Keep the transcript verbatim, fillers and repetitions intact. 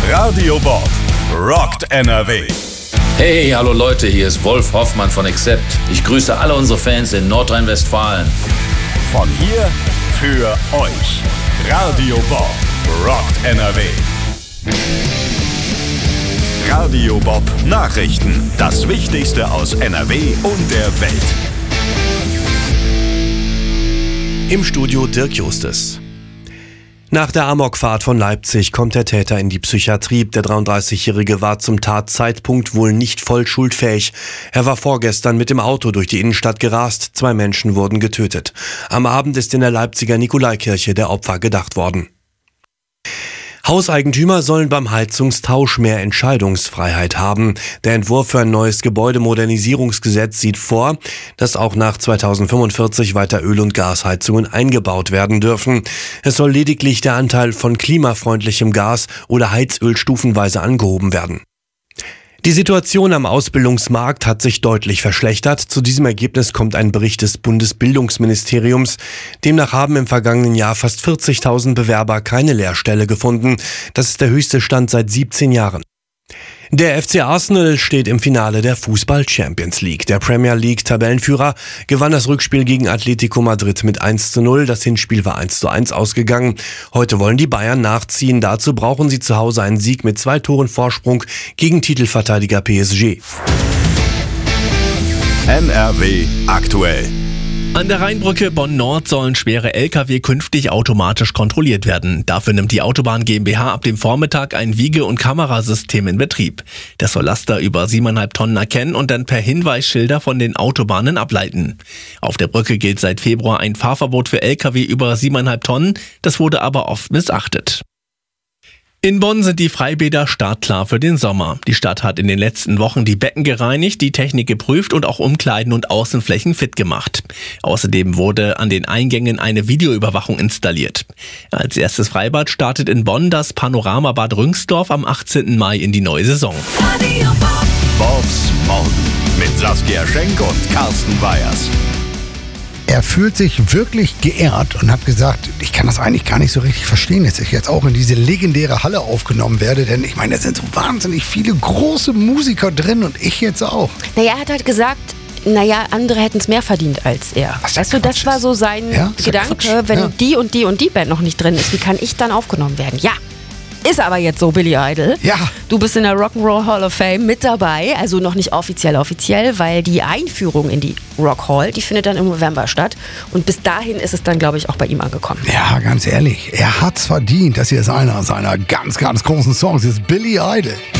Radio Bob rockt N R W. Hey, hallo Leute, hier ist Wolf Hoffmann von Accept. Ich grüße alle unsere Fans in Nordrhein-Westfalen. Von hier für euch. Radio Bob rockt N R W. Radio Bob Nachrichten. Das Wichtigste aus N R W und der Welt. Im Studio Dirk Justus. Nach der Amokfahrt von Leipzig kommt der Täter in die Psychiatrie. Der dreiunddreißigjährige war zum Tatzeitpunkt wohl nicht voll schuldfähig. Er war vorgestern mit dem Auto durch die Innenstadt gerast. Zwei Menschen wurden getötet. Am Abend ist in der Leipziger Nikolaikirche der Opfer gedacht worden. Hauseigentümer sollen beim Heizungstausch mehr Entscheidungsfreiheit haben. Der Entwurf für ein neues Gebäudemodernisierungsgesetz sieht vor, dass auch nach zweitausendfünfundvierzig weiter Öl- und Gasheizungen eingebaut werden dürfen. Es soll lediglich der Anteil von klimafreundlichem Gas oder Heizöl stufenweise angehoben werden. Die Situation am Ausbildungsmarkt hat sich deutlich verschlechtert. Zu diesem Ergebnis kommt ein Bericht des Bundesbildungsministeriums. Demnach haben im vergangenen Jahr fast vierzigtausend Bewerber keine Lehrstelle gefunden. Das ist der höchste Stand seit siebzehn Jahren. Der F C Arsenal steht im Finale der Fußball-Champions League. Der Premier League-Tabellenführer gewann das Rückspiel gegen Atletico Madrid mit eins zu null. Das Hinspiel war eins zu eins ausgegangen. Heute wollen die Bayern nachziehen. Dazu brauchen sie zu Hause einen Sieg mit zwei Toren Vorsprung gegen Titelverteidiger P S G. N R W aktuell. An der Rheinbrücke Bonn-Nord sollen schwere L K W künftig automatisch kontrolliert werden. Dafür nimmt die Autobahn GmbH ab dem Vormittag ein Wiege- und Kamerasystem in Betrieb. Das soll Laster über siebeneinhalb Tonnen erkennen und dann per Hinweisschilder von den Autobahnen ableiten. Auf der Brücke gilt seit Februar ein Fahrverbot für L K W über siebeneinhalb Tonnen. Das wurde aber oft missachtet. In Bonn sind die Freibäder startklar für den Sommer. Die Stadt hat in den letzten Wochen die Becken gereinigt, die Technik geprüft und auch Umkleiden und Außenflächen fit gemacht. Außerdem wurde an den Eingängen eine Videoüberwachung installiert. Als erstes Freibad startet in Bonn das Panoramabad Rüngsdorf am achtzehnten Mai in die neue Saison. Bobs Morgen mit Saskia Schenk und Carsten Weyers. Er fühlt sich wirklich geehrt und hat gesagt, ich kann das eigentlich gar nicht so richtig verstehen, dass ich jetzt auch in diese legendäre Halle aufgenommen werde, denn ich meine, da sind so wahnsinnig viele große Musiker drin und ich jetzt auch. Naja, er hat halt gesagt, naja, andere hätten es mehr verdient als er. Was weißt du, das war so sein ja, Gedanke, Quatsch. wenn Ja. die und die und die Band noch nicht drin ist, wie kann ich dann aufgenommen werden? Ja. Ist aber jetzt so, Billy Idol. Ja. Du bist in der Rock'n'Roll Hall of Fame mit dabei, also noch nicht offiziell offiziell, weil die Einführung in die Rock Hall, die findet dann im November statt. Und bis dahin ist es dann, glaube ich, auch bei ihm angekommen. Ja, ganz ehrlich, er hat's verdient. Das hier ist einer seiner ganz, ganz großen Songs. Das ist Billy Idol.